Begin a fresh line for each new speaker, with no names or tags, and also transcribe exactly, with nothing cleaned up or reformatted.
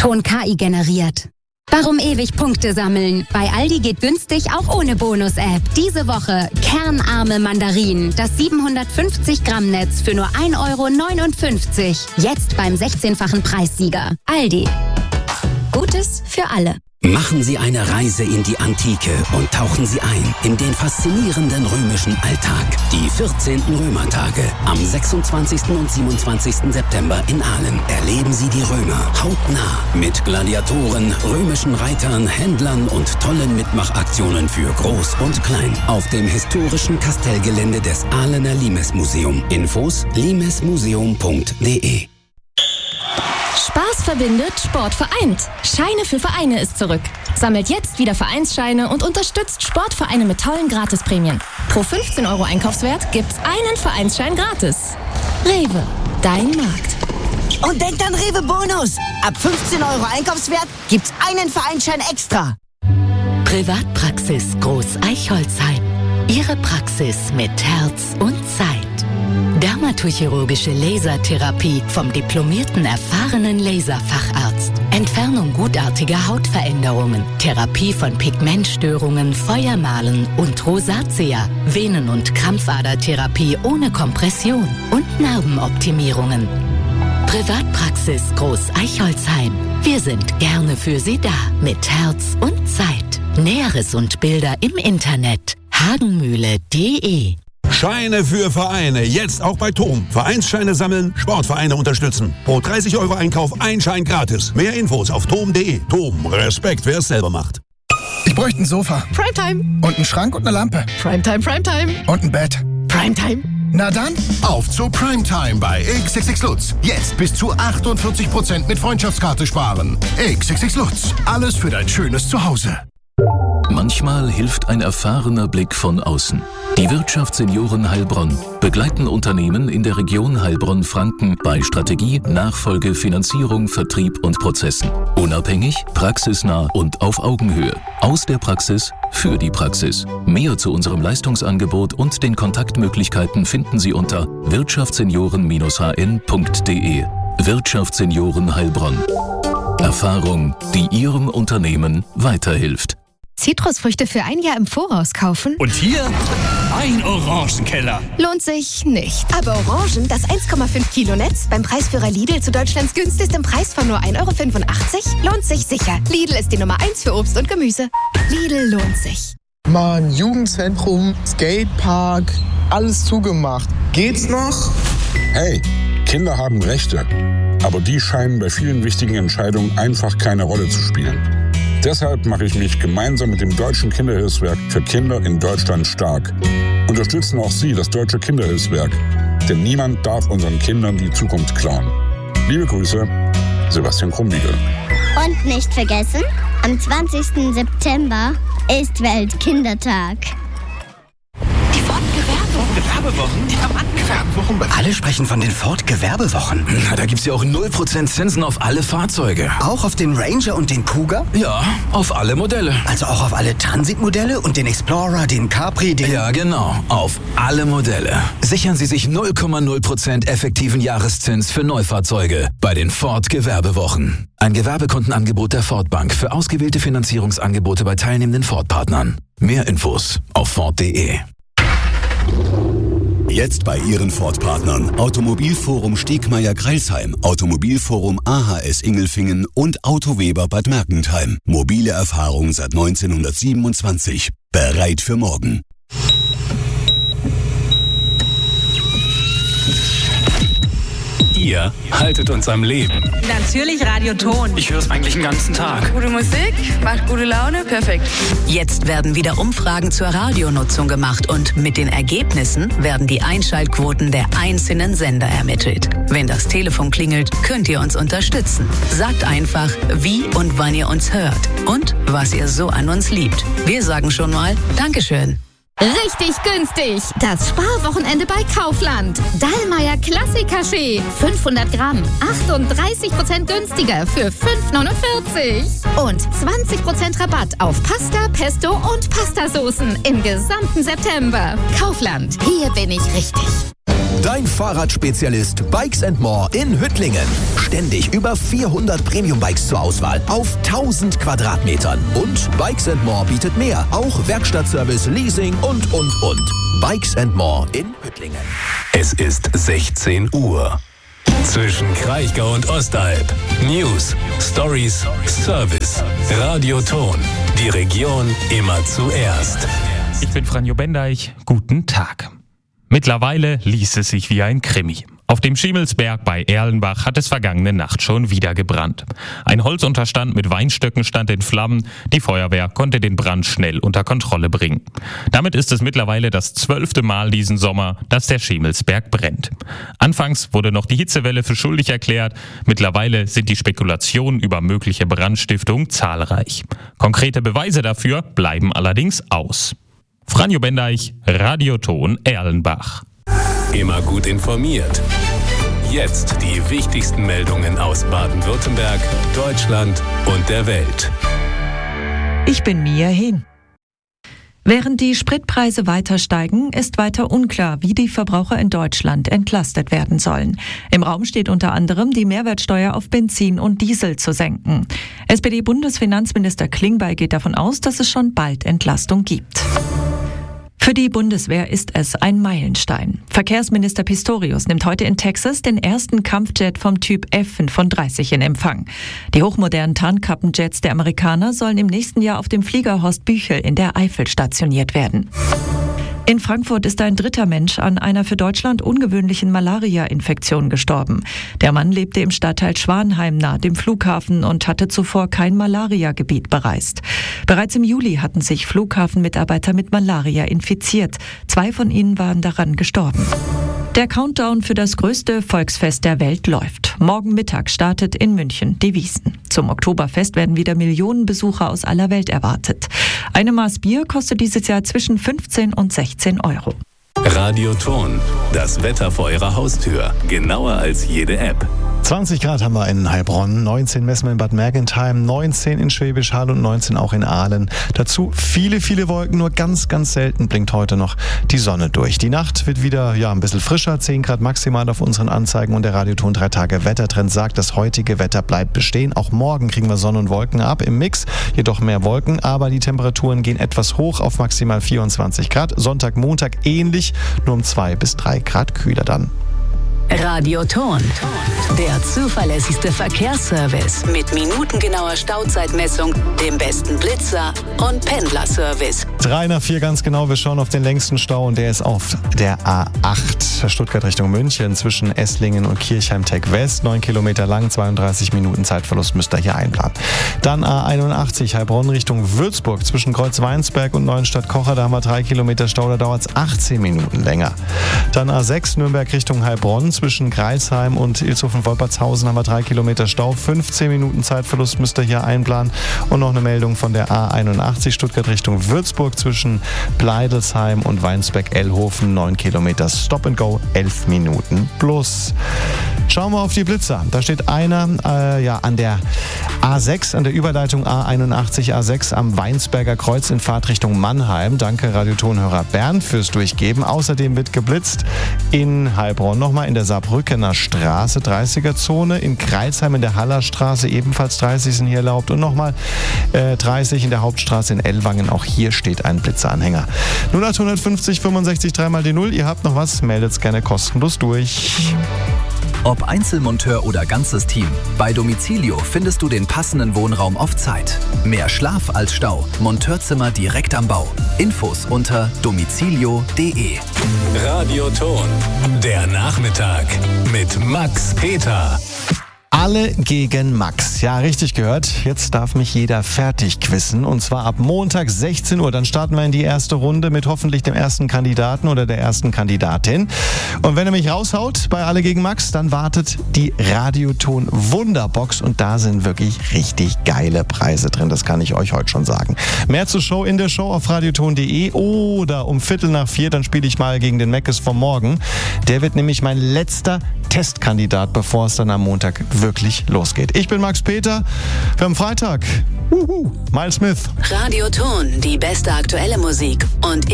Ton K I generiert. Warum ewig Punkte sammeln? Bei Aldi geht günstig auch ohne Bonus-App. Diese Woche kernarme Mandarinen. Das siebenhundertfünfzig Gramm Netz für nur ein Euro neunundfünfzig. Jetzt beim sechzehnfachen Preissieger. Aldi. Gutes für alle.
Machen Sie eine Reise in die Antike und tauchen Sie ein in den faszinierenden römischen Alltag. Die vierzehnten Römertage am sechsundzwanzigsten und siebenundzwanzigsten September in Aalen. Erleben Sie die Römer hautnah mit Gladiatoren, römischen Reitern, Händlern und tollen Mitmachaktionen für Groß und Klein auf dem historischen Kastellgelände des Aalener Limes-Museum. Infos limesmuseum punkt de.
Spaß verbindet, Sport vereint. Scheine für Vereine ist zurück. Sammelt jetzt wieder Vereinsscheine und unterstützt Sportvereine mit tollen Gratisprämien. Pro fünfzehn Euro Einkaufswert gibt's einen Vereinsschein gratis. Rewe, dein Markt.
Und denkt an Rewe Bonus. Ab fünfzehn Euro Einkaufswert gibt's einen Vereinsschein extra.
Privatpraxis Groß Eichholzheim. Ihre Praxis mit Herz und Zeit. Dermatochirurgische Lasertherapie vom diplomierten, erfahrenen Laserfacharzt. Entfernung gutartiger Hautveränderungen. Therapie von Pigmentstörungen, Feuermalen und Rosatia. Venen- und Krampfadertherapie ohne Kompression. Und Narbenoptimierungen. Privatpraxis Groß Eichholzheim. Wir sind gerne für Sie da. Mit Herz und Zeit. Näheres und Bilder im Internet. hagenmühle punkt de.
Scheine für Vereine, jetzt auch bei Tom. Vereinsscheine sammeln, Sportvereine unterstützen. Pro dreißig Euro Einkauf ein Schein gratis. Mehr Infos auf tom punkt de. Tom, Respekt, wer es selber macht.
Ich bräuchte ein Sofa.
Primetime.
Und einen Schrank und eine Lampe.
Primetime, Primetime.
Und ein Bett.
Primetime.
Na dann,
auf zu Primetime bei X X X Lutz. Jetzt bis zu achtundvierzig Prozent mit Freundschaftskarte sparen. X X X Lutz. Alles für dein schönes Zuhause.
Manchmal hilft ein erfahrener Blick von außen. Die Wirtschaftssenioren Heilbronn begleiten Unternehmen in der Region Heilbronn-Franken bei Strategie, Nachfolge, Finanzierung, Vertrieb und Prozessen. Unabhängig, praxisnah und auf Augenhöhe. Aus der Praxis für die Praxis. Mehr zu unserem Leistungsangebot und den Kontaktmöglichkeiten finden Sie unter wirtschaftssenioren Bindestrich h n punkt de. Wirtschaftssenioren Heilbronn. Erfahrung, die Ihrem Unternehmen weiterhilft.
Zitrusfrüchte für ein Jahr im Voraus kaufen?
Und hier ein Orangenkeller.
Lohnt sich nicht.
Aber Orangen, das eins Komma fünf Kilo Netz beim Preisführer Lidl zu Deutschlands günstigstem Preis von nur ein Euro fünfundachtzig, lohnt sich sicher. Lidl ist die Nummer eins für Obst und Gemüse. Lidl lohnt sich.
Mann, Jugendzentrum, Skatepark, alles zugemacht. Geht's noch?
Hey, Kinder haben Rechte. Aber die scheinen bei vielen wichtigen Entscheidungen einfach keine Rolle zu spielen. Deshalb mache ich mich gemeinsam mit dem Deutschen Kinderhilfswerk für Kinder in Deutschland stark. Unterstützen auch Sie das Deutsche Kinderhilfswerk, denn niemand darf unseren Kindern die Zukunft klauen. Liebe Grüße, Sebastian Krumbiegel.
Und nicht vergessen, am zwanzigsten September ist Weltkindertag.
Die Ford-Gewerbewochen, die haben angefangen.
Alle sprechen von den Ford-Gewerbewochen.
Na, da gibt's ja auch null Prozent Zinsen auf alle Fahrzeuge.
Auch auf den Ranger und den Kuga?
Ja, auf alle Modelle.
Also auch auf alle Transit-Modelle und den Explorer, den Capri, den...
Ja, genau. Auf alle Modelle. Sichern Sie sich null Komma null Prozent effektiven Jahreszins für Neufahrzeuge bei den Ford-Gewerbewochen. Ein Gewerbekundenangebot der Ford Bank für ausgewählte Finanzierungsangebote bei teilnehmenden Ford-Partnern. Mehr Infos auf ford punkt de.
Jetzt bei Ihren Ford-Partnern. Automobilforum Stegmeier-Greilsheim, Automobilforum A H S Ingelfingen und Autoweber Bad Mergentheim. Mobile Erfahrung seit neunzehnhundertsiebenundzwanzig. Bereit für morgen.
Ihr haltet uns am Leben.
Natürlich Radioton.
Ich höre es eigentlich den ganzen Tag.
Gute Musik, macht gute Laune, perfekt.
Jetzt werden wieder Umfragen zur Radionutzung gemacht und mit den Ergebnissen werden die Einschaltquoten der einzelnen Sender ermittelt. Wenn das Telefon klingelt, könnt ihr uns unterstützen. Sagt einfach, wie und wann ihr uns hört und was ihr so an uns liebt. Wir sagen schon mal Dankeschön.
Richtig günstig. Das Sparwochenende bei Kaufland. Dallmayr Klassik-Kaffee. fünfhundert Gramm. achtunddreißig Prozent günstiger für fünf neunundvierzig. Und zwanzig Prozent Rabatt auf Pasta, Pesto und Pastasoßen im gesamten September. Kaufland. Hier bin ich richtig.
Dein Fahrradspezialist Bikes and More in Hüttlingen. Ständig über vierhundert Premium-Bikes zur Auswahl auf tausend Quadratmetern. Und Bikes and More bietet mehr. Auch Werkstattservice, Leasing und, und, und. Bikes and More in Hüttlingen.
Es ist sechzehn Uhr. Zwischen Kraichgau und Ostalb. News, Stories, Service. Radio Ton. Die Region immer zuerst.
Ich bin Franjo Bendeich. Guten Tag. Mittlerweile liest es sich wie ein Krimi. Auf dem Schimmelsberg bei Erlenbach hat es vergangene Nacht schon wieder gebrannt. Ein Holzunterstand mit Weinstöcken stand in Flammen. Die Feuerwehr konnte den Brand schnell unter Kontrolle bringen. Damit ist es mittlerweile das zwölfte Mal diesen Sommer, dass der Schimmelsberg brennt. Anfangs wurde noch die Hitzewelle für schuldig erklärt. Mittlerweile sind die Spekulationen über mögliche Brandstiftung zahlreich. Konkrete Beweise dafür bleiben allerdings aus. Franjo Bendeich, Radio Ton Erlenbach.
Immer gut informiert. Jetzt die wichtigsten Meldungen aus Baden-Württemberg, Deutschland und der Welt.
Ich bin Mia Hehn. Während die Spritpreise weiter steigen, ist weiter unklar, wie die Verbraucher in Deutschland entlastet werden sollen. Im Raum steht unter anderem, die Mehrwertsteuer auf Benzin und Diesel zu senken. S P D-Bundesfinanzminister Klingbeil geht davon aus, dass es schon bald Entlastung gibt. Für die Bundeswehr ist es ein Meilenstein. Verkehrsminister Pistorius nimmt heute in Texas den ersten Kampfjet vom Typ F fünfunddreißig in Empfang. Die hochmodernen Tarnkappenjets der Amerikaner sollen im nächsten Jahr auf dem Flieger Horst Büchel in der Eifel stationiert werden. In Frankfurt ist ein dritter Mensch an einer für Deutschland ungewöhnlichen Malaria-Infektion gestorben. Der Mann lebte im Stadtteil Schwanheim nahe dem Flughafen und hatte zuvor kein Malaria-Gebiet bereist. Bereits im Juli hatten sich Flughafenmitarbeiter mit Malaria infiziert. Zwei von ihnen waren daran gestorben. Der Countdown für das größte Volksfest der Welt läuft. Morgen Mittag startet in München die Wiesn. Zum Oktoberfest werden wieder Millionen Besucher aus aller Welt erwartet. Eine Maß Bier kostet dieses Jahr zwischen fünfzehn und sechzehn Euro.
Radio Ton, das Wetter vor Ihrer Haustür. Genauer als jede App.
zwanzig Grad haben wir in Heilbronn, neunzehn messen wir in Bad Mergentheim, neunzehn in Schwäbisch Hall und neunzehn auch in Aalen. Dazu viele, viele Wolken, nur ganz, ganz selten blinkt heute noch die Sonne durch. Die Nacht wird wieder ja, ein bisschen frischer, zehn Grad maximal auf unseren Anzeigen und der Radioton drei Tage Wettertrend sagt, das heutige Wetter bleibt bestehen. Auch morgen kriegen wir Sonne und Wolken ab im Mix, jedoch mehr Wolken, aber die Temperaturen gehen etwas hoch auf maximal vierundzwanzig Grad. Sonntag, Montag ähnlich, nur um zwei bis drei Grad kühler dann.
Radio Ton, der zuverlässigste Verkehrsservice mit minutengenauer Stauzeitmessung, dem besten Blitzer und Pendlerservice.
Drei nach vier ganz genau, wir schauen auf den längsten Stau und der ist auf der A acht, Stuttgart Richtung München, zwischen Esslingen und Kirchheim-Tech West, neun Kilometer lang, zweiunddreißig Minuten Zeitverlust müsst ihr hier einplanen. Dann A einundachtzig, Heilbronn Richtung Würzburg, zwischen Kreuzweinsberg und Neuenstadt-Kocher, da haben wir drei Kilometer Stau, da dauert es achtzehn Minuten länger. Dann A sechs, Nürnberg Richtung Heilbronn, zwischen Greilsheim und Ilshofen-Wolpertshausen haben wir drei Kilometer Stau. fünfzehn Minuten Zeitverlust müsst ihr hier einplanen. Und noch eine Meldung von der A einundachtzig Stuttgart Richtung Würzburg zwischen Bleidelsheim und Weinsberg-Ellhofen. neun Kilometer Stop and Go, elf Minuten plus. Schauen wir auf die Blitzer. Da steht einer äh, ja, an der A sechs, an der Überleitung A einundachtzig A sechs am Weinsberger Kreuz in Fahrtrichtung Mannheim. Danke Radiotonhörer Bernd fürs Durchgeben. Außerdem wird geblitzt in Heilbronn nochmal in der Saarbrückener Straße, dreißiger Zone, in Kreilsheim in der Hallerstraße ebenfalls dreißig sind hier erlaubt und nochmal äh, dreißig in der Hauptstraße in Ellwangen, auch hier steht ein Blitzeranhänger. null acht fünfzig fünfundsechzig drei mal die null, ihr habt noch was, meldet gerne kostenlos durch.
Ob Einzelmonteur oder ganzes Team, bei Domicilio findest du den passenden Wohnraum auf Zeit. Mehr Schlaf als Stau, Monteurzimmer direkt am Bau. Infos unter domicilio punkt de.
Radio Ton, der Nachmittag mit Max Peter.
Alle gegen Max. Ja, richtig gehört. Jetzt darf mich jeder fertig quizzen. Und zwar ab Montag sechzehn Uhr. Dann starten wir in die erste Runde mit hoffentlich dem ersten Kandidaten oder der ersten Kandidatin. Und wenn er mich raushaut bei Alle gegen Max, dann wartet die Radioton Wunderbox. Und da sind wirklich richtig geile Preise drin. Das kann ich euch heute schon sagen. Mehr zur Show in der Show auf radioton punkt de oder um Viertel nach vier. Dann spiele ich mal gegen den Meckes vom Morgen. Der wird nämlich mein letzter Testkandidat, bevor es dann am Montag wirklich losgeht. Ich bin Max Peter. Wir haben Freitag. Uhu. Miles Smith.
Radio Ton, die beste aktuelle Musik und